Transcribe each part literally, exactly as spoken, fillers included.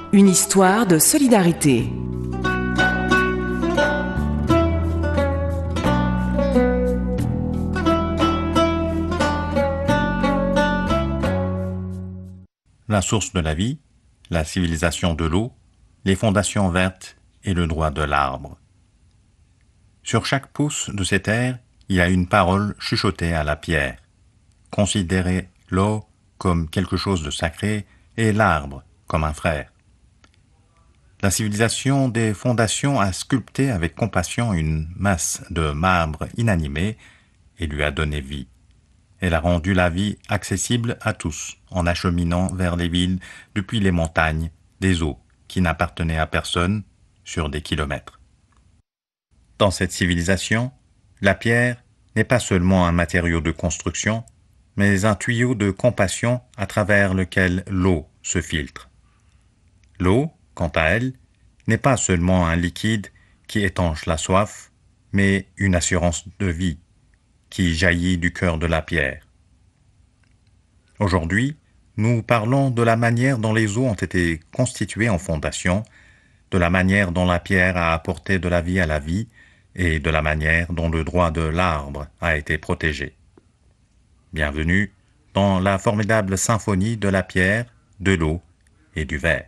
Une histoire de solidarité. La source de la vie, la civilisation de l'eau, les fondations vertes et le droit de l'arbre. Sur chaque pouce de ces terres, il y a une parole chuchotée à la pierre. Considérez l'eau comme quelque chose de sacré et l'arbre comme un frère. La civilisation des fondations a sculpté avec compassion une masse de marbre inanimé et lui a donné vie. Elle a rendu la vie accessible à tous en acheminant vers les villes depuis les montagnes des eaux qui n'appartenaient à personne sur des kilomètres. Dans cette civilisation, la pierre n'est pas seulement un matériau de construction, mais un tuyau de compassion à travers lequel l'eau se filtre. L'eau, quant à elle, n'est pas seulement un liquide qui étanche la soif, mais une assurance de vie qui jaillit du cœur de la pierre. Aujourd'hui, nous parlons de la manière dont les eaux ont été constituées en fondation, de la manière dont la pierre a apporté de la vie à la vie et de la manière dont le droit de l'arbre a été protégé. Bienvenue dans la formidable symphonie de la pierre, de l'eau et du verre.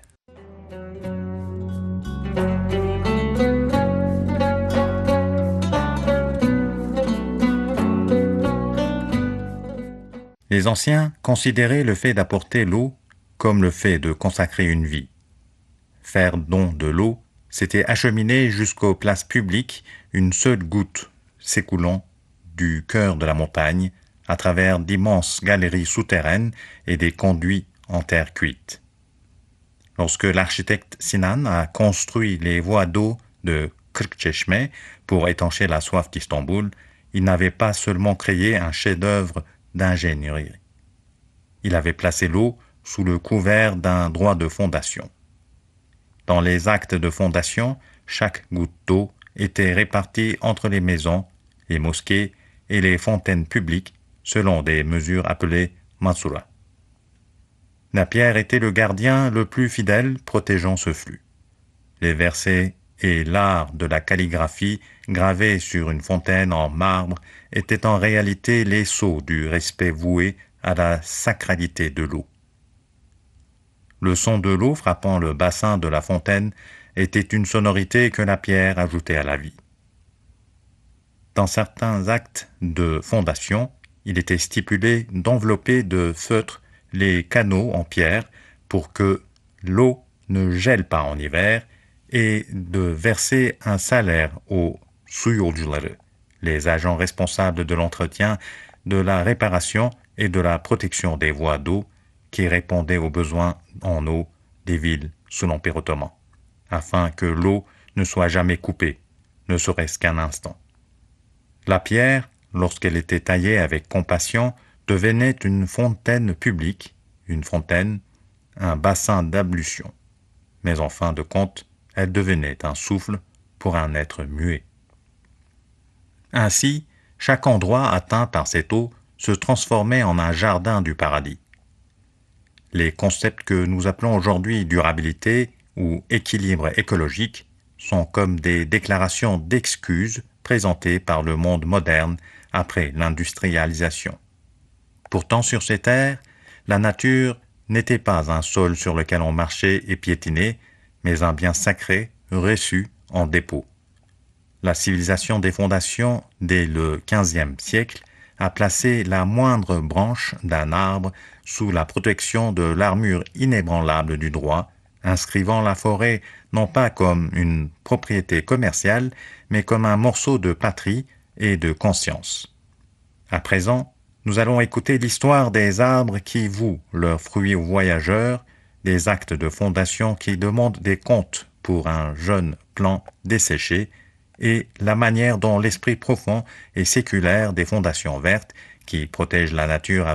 Les anciens considéraient le fait d'apporter l'eau comme le fait de consacrer une vie. Faire don de l'eau, c'était acheminer jusqu'aux places publiques une seule goutte s'écoulant du cœur de la montagne à travers d'immenses galeries souterraines et des conduits en terre cuite. Lorsque l'architecte Sinan a construit les voies d'eau de Kırkçeşme pour étancher la soif d'Istanbul, il n'avait pas seulement créé un chef-d'œuvre d'ingénierie. Il avait placé l'eau sous le couvert d'un droit de fondation. Dans les actes de fondation, chaque goutte d'eau était répartie entre les maisons, les mosquées et les fontaines publiques selon des mesures appelées mansura. La pierre était le gardien le plus fidèle protégeant ce flux. Les versets et l'art de la calligraphie gravés sur une fontaine en marbre étaient en réalité les sceaux du respect voué à la sacralité de l'eau. Le son de l'eau frappant le bassin de la fontaine était une sonorité que la pierre ajoutait à la vie. Dans certains actes de fondation, il était stipulé d'envelopper de feutre les canaux en pierre pour que l'eau ne gèle pas en hiver et de verser un salaire aux suyolcuları, les agents responsables de l'entretien, de la réparation et de la protection des voies d'eau qui répondaient aux besoins en eau des villes sous l'Empire ottoman, afin que l'eau ne soit jamais coupée, ne serait-ce qu'un instant. La pierre, lorsqu'elle était taillée avec compassion, devenait une fontaine publique, une fontaine, un bassin d'ablution. Mais en fin de compte, elle devenait un souffle pour un être muet. Ainsi, chaque endroit atteint par cette eau se transformait en un jardin du paradis. Les concepts que nous appelons aujourd'hui durabilité ou équilibre écologique sont comme des déclarations d'excuses présentées par le monde moderne après l'industrialisation. Pourtant, sur ces terres, la nature n'était pas un sol sur lequel on marchait et piétinait, mais un bien sacré reçu en dépôt. La civilisation des fondations, dès le quinzième siècle, a placé la moindre branche d'un arbre sous la protection de l'armure inébranlable du droit, inscrivant la forêt non pas comme une propriété commerciale, mais comme un morceau de patrie et de conscience. À présent, nous allons écouter l'histoire des arbres qui vouent leurs fruits aux voyageurs, des actes de fondation qui demandent des comptes pour un jeune plant desséché, et la manière dont l'esprit profond et séculaire des fondations vertes qui protègent la nature